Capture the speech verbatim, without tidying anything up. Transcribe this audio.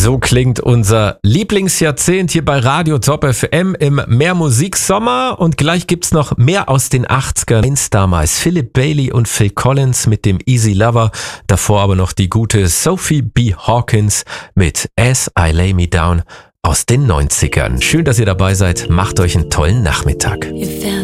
So klingt unser Lieblingsjahrzehnt hier bei Radio Top F M im Mehrmusik-Sommer. Und gleich gibt's noch mehr aus den achtzigern. Eins damals Philip Bailey und Phil Collins mit dem Easy Lover. Davor aber noch die gute Sophie B. Hawkins mit As I Lay Me Down aus den neunzigern. Schön, dass ihr dabei seid. Macht euch einen tollen Nachmittag.